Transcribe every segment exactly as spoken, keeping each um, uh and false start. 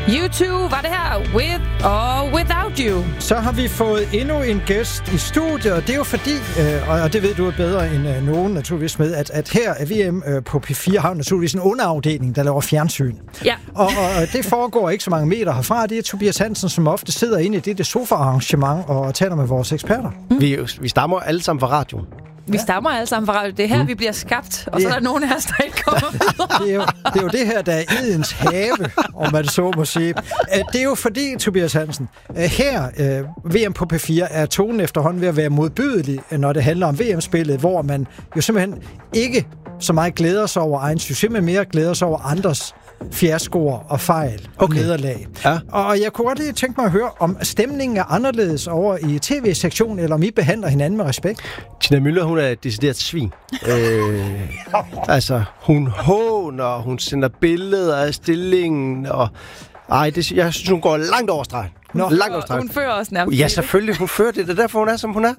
U to var det her, With or Without You. Så har vi fået endnu en gæst i studiet, og det er jo fordi, øh, og det ved du bedre end øh, nogen naturligvis med, at, at her er V M øh, på P fire har naturligvis en underafdeling, der laver fjernsyn. Ja. Og, og det foregår ikke så mange meter herfra. Det er Tobias Hansen, som ofte sidder inde i det, det sofa-arrangement og taler med vores eksperter. Mm. Vi, vi stammer alle sammen fra radioen. Vi stammer alle sammen fra radio. Det er her, mm. vi bliver skabt, og så ja. er der nogen af os, der ikke kommer videre. Det er, jo, det er jo det her, der er Edens have, om man så må sige. Det er jo fordi, Tobias Hansen, her V M på P fire er tonen efterhånden ved at være modbydelig, når det handler om V M-spillet, hvor man jo simpelthen ikke så meget glæder sig over egen succes, men mere glæder sig over andres fiaskoer og fejl og okay. nederlag. Ja. Og jeg kunne godt lige tænke mig at høre, om stemningen er anderledes over i tv-sektionen, eller om I behandler hinanden med respekt? Tina Müller, hun er et decideret svin. øh, altså, hun håner, hun sender billeder af stillingen, og ej, det, jeg synes, hun går langt over stregen. Nå. Langt over stregen. Hun fører også nærmest. Ja, selvfølgelig, hun fører det. Det er derfor, hun er, som hun er.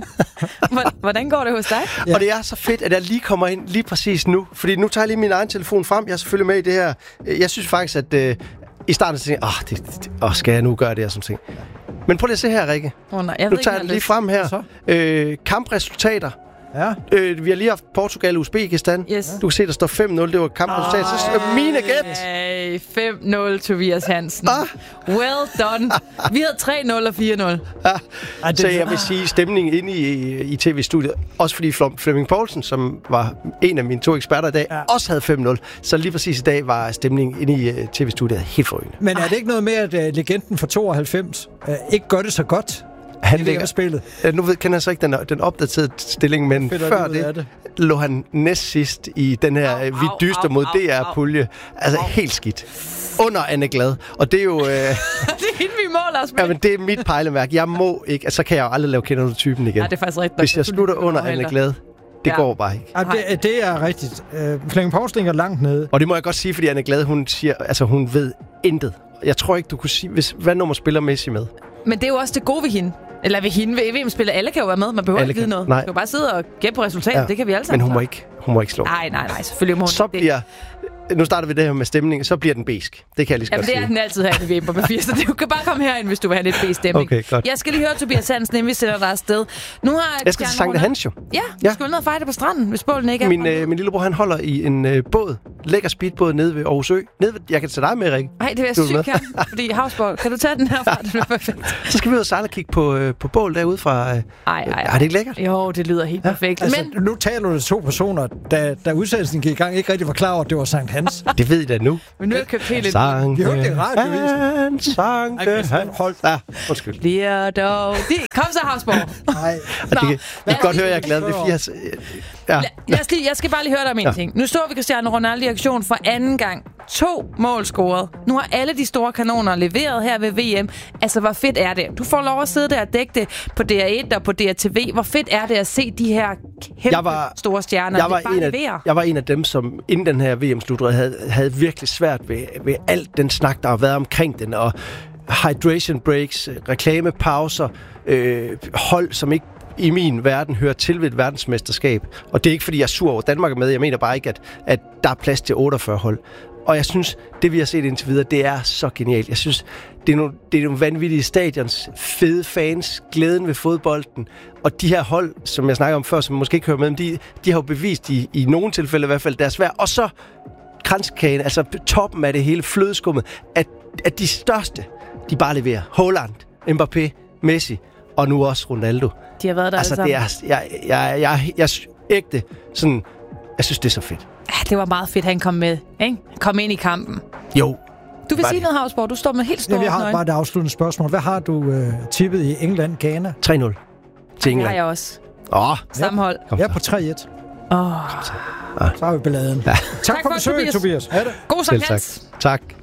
Hvordan går det hos dig? Ja. Og det er så fedt, at jeg lige kommer ind lige præcis nu. Fordi nu tager jeg lige min egen telefon frem. Jeg er selvfølgelig med i det her. Jeg synes faktisk, at øh, i starten så tænkte jeg, åh, det, det, åh, skal jeg nu gøre det her som ting? Men prøv lige at se her, Rikke. Oh, nej, jeg nu tager jeg det lige frem her. Øh, kampresultater. Ja. Øh, vi har lige haft Portugal og Uzbekistan. Yes. Du kan se, der står fem nul. Det var kampresultat. Så øh, mine gæt. fem nul, Tobias Hansen. Ah. Well done. Vi havde tre nul og fire nul. Ja. Ah, så jeg vil sige, stemningen inde i, i tv-studiet, også fordi Flemming Poulsen, som var en af mine to eksperter i dag, ja. også havde fem nul. Så lige præcis i dag var stemningen inde i uh, tv-studiet helt forrygende. Men er det ikke noget med, at uh, legenden fra tooghalvfems uh, ikke gør det så godt? Han ligger spillet. Nu ved, kender jeg så ikke den, den opdaterede stilling, men Fedt, før det, det lå han næst sidst i den her au, Vi dyster mod D R-pulje. Altså au. Helt skidt. Under Anne Glad. Og det er jo... Øh, det er hende, vi måler os med. Ja, men det er mit pejlemærke. Jeg må ikke... Altså, så kan jeg jo aldrig lave kender du typen igen. Ja, det er faktisk rigtigt. Hvis jeg slutter under Anne Glad, det ja. går bare ikke. Ja, det, det er rigtigt. Uh, Flemming Poulsen ligger langt nede. Og det må jeg godt sige, fordi Anne Glad, hun siger... Altså, hun ved intet. Jeg tror ikke, du kunne sige... Hvis, hvad nummer spiller Messi med? Men det er jo også det gode ved hende. Eller ved hende. Ved V M-spiller. Alle kan jo være med. Man behøver alle ikke vide noget. Nej. Man kan jo bare sidde og gætte på resultatet. Ja. Det kan vi alle sammen. Men hun må ikke, hun må ikke slå. Nej, nej, nej. Selvfølgelig må hun så bliver... Nu starter vi det her med stemning, så bliver den besk. Det kan jeg lige så godt sige. Jamen, det er den altid her i V M på P fire, så du kan bare komme herind, hvis du vil have lidt B-stemning. Okay, godt. Jeg skal lige høre Tobias Hansen, inden vi sætter dig afsted. Nu har jeg skal til Sankt Hans jo. Ja, du ja. skal ned og fejre det på stranden, hvis bålen ikke er. Min, øh, min lillebror, han holder i en øh, båd. Lækker speedbåd nede ved Aarhus Ø. Nede ved, jeg kan tage dig med, Rikke. Nej, det vil jeg sygt gerne, fordi Havsborg. Kan du tage den herfra? Det bliver perfekt. Så skal vi ud og sejle og kigge på, øh, på bål derude fra... Øh, ej, ej, ej. Er det ikke lækkert? Jo, det lyder helt ja. perfekt. Altså, men nu taler du til to personer, da, da udsendelsen gik i gang, ikke rigtig var klar over, at det var Sankt Hans. Det ved I da nu. Men nu har jeg købt helt lidt. Vi hørte det radiovis. Sankt Hans. Hold da. Undskyld. Bliver dog... Kom så, Havsborg. Nej. Det kan I godt høre, jeg er glad. Det er fire... Ja. Jeg, skal, jeg skal bare lige høre dig om en ja. ting. Nu står vi Cristiano Ronaldo i aktion for anden gang. To mål scoret. Nu har alle de store kanoner leveret her ved V M. Altså, hvor fedt er det? Du får lov at sidde der og dække det på D R et og på D R T V. Hvor fedt er det at se de her kæmpe var, store stjerner? Jeg var, en af, jeg var en af dem, som inden den her V M-slutrunde havde, havde virkelig svært ved, ved alt den snak, der har været omkring den. Og hydration breaks, reklamepauser, øh, hold, som ikke i min verden hører til ved et verdensmesterskab. Og det er ikke, fordi jeg er sur over Danmark er med. Jeg mener bare ikke, at, at der er plads til otteogfyrre hold. Og jeg synes, det vi har set indtil videre, det er så genialt. Jeg synes, det er nogle, det er nogle vanvittige stadions, fede fans, glæden ved fodbolden. Og de her hold, som jeg snakker om før, som måske ikke hører med, de, de har jo bevist i, i nogle tilfælde i hvert fald deres værd. Og så kranskagen, altså toppen af det hele, flødeskummet, at, at de største, de bare leverer. Haaland, Mbappé, Messi og nu også Ronaldo. De har været der altså, det er, jeg, jeg, jeg, jeg, jeg ægte sådan, jeg synes, det er så fedt. Ja, det var meget fedt, han kom med, ikke? Kom ind i kampen. Jo. Du vil sige noget, Havsborg. Du står med helt store. Ja, jeg har bare et afsluttende spørgsmål. Hvad har du øh, tippet i England, Ghana? tre nul til England. Det har jeg også. Åh. Oh. Sammenhold. Jeg er på tre et. Åh. Oh. Så har vi balladen. Ja. Tak, tak for besøget, Tobias. Tobias. God Sankt Hans. Tak.